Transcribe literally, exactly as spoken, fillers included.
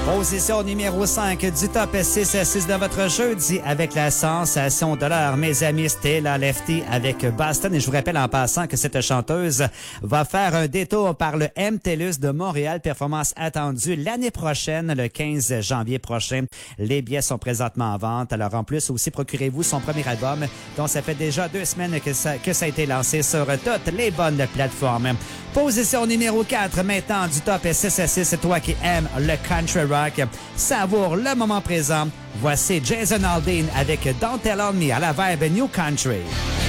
Position numéro cinq du top six à six de votre jeudi avec la sensation de l'heure, mes amis, Stella Lefty avec Boston. Et je vous rappelle en passant que cette chanteuse va faire un détour par le M T L U S de Montréal. Performance attendue l'année prochaine, le quinze janvier prochain. Les billets sont présentement en vente. Alors en plus, aussi procurez-vous son premier album dont ça fait déjà deux semaines que ça, que ça a été lancé sur toutes les bonnes plateformes. Position numéro quatre maintenant du top six à six. Toi qui aimes le country rock, savoure le moment présent. Voici Jason Aldean avec Don't Tell On Me à la vibe New Country.